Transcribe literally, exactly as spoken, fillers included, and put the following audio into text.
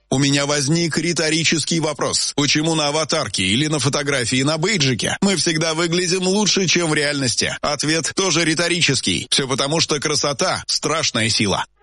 У меня возник риторический вопрос. Почему на аватарке или на фотографии на бейджике мы всегда выглядим лучше, чем в реальности? Ответ тоже риторический. Все потому, что красота – страшная сила.